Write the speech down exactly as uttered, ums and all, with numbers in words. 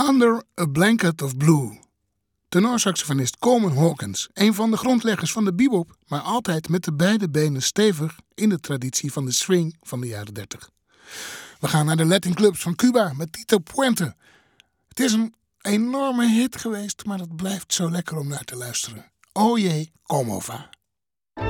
Under a Blanket of Blue. Tenorsaxofonist Coleman Hawkins, een van de grondleggers van de bebop, maar altijd met de beide benen stevig in de traditie van de swing van de jaren dertig. We gaan naar de Latin clubs van Cuba met Tito Puente. Het is een enorme hit geweest, maar het blijft zo lekker om naar te luisteren. Oye, como va.